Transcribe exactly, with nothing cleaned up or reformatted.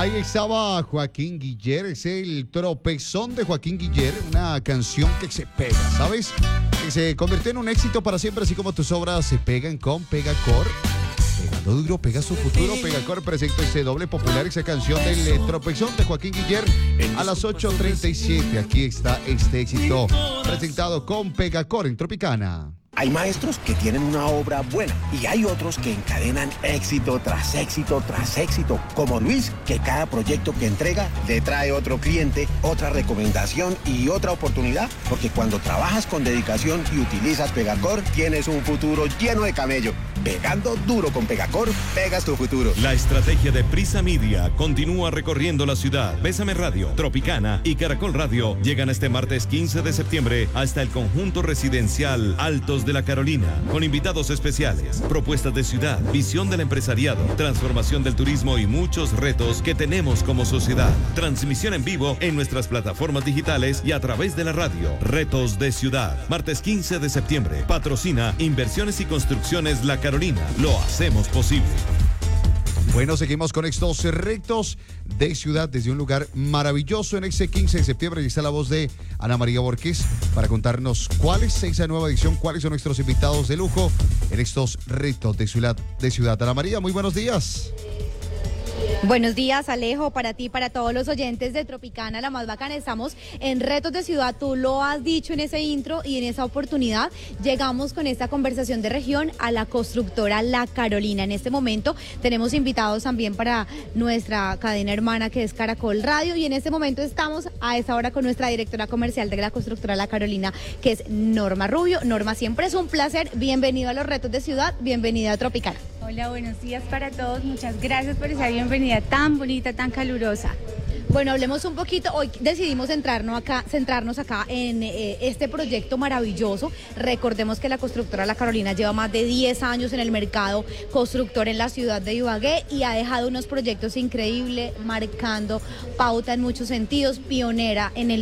Ahí estaba Joaquín Guiller, es el tropezón de Joaquín Guiller, una canción que se pega, ¿sabes? Que se convirtió en un éxito para siempre, así como tus obras se pegan con Pegacor. Pegando duro, pega su futuro. Pegacor presenta ese doble popular, esa canción del eh, tropezón de Joaquín Guiller a las ocho treinta y siete. Aquí está este éxito presentado con Pegacor en Tropicana. Hay maestros que tienen una obra buena y hay otros que encadenan éxito tras éxito tras éxito, como Luis, que cada proyecto que entrega le trae otro cliente, otra recomendación y otra oportunidad, porque cuando trabajas con dedicación y utilizas Pegacor, tienes un futuro lleno de camello. Pegando duro con Pegacor, pegas tu futuro. La estrategia de Prisa Media continúa recorriendo la ciudad. Bésame Radio, Tropicana y Caracol Radio llegan este martes quince de septiembre hasta el conjunto residencial Altos de la Carolina, con invitados especiales, propuestas de ciudad, visión del empresariado, transformación del turismo y muchos retos que tenemos como sociedad. Transmisión en vivo en nuestras plataformas digitales y a través de la radio. Retos de ciudad, martes quince de septiembre. Patrocina Inversiones y Construcciones La Carolina. Lo hacemos posible. Bueno, seguimos con estos retos de ciudad desde un lugar maravilloso en ese quince de septiembre. Y está la voz de Ana María Borges para contarnos cuál es esa nueva edición, cuáles son nuestros invitados de lujo en estos retos de ciudad. De ciudad. Ana María, muy buenos días. Buenos días, Alejo, para ti, para todos los oyentes de Tropicana, la más bacana. Estamos en Retos de Ciudad, tú lo has dicho en ese intro y en esa oportunidad llegamos con esta conversación de región a la constructora La Carolina. En este momento tenemos invitados también para nuestra cadena hermana que es Caracol Radio y en este momento estamos a esta hora con nuestra directora comercial de la constructora La Carolina, que es Norma Rubio. Norma, siempre es un placer, bienvenido a los Retos de Ciudad, bienvenida a Tropicana. Hola, buenos días para todos, muchas gracias por esa bienvenida tan bonita, tan calurosa. Bueno, hablemos un poquito, hoy decidimos centrarnos acá, centrarnos acá en eh, este proyecto maravilloso. Recordemos que la constructora La Carolina lleva más de diez años en el mercado constructor en la ciudad de Ibagué y ha dejado unos proyectos increíbles, marcando pauta en muchos sentidos, pionera en el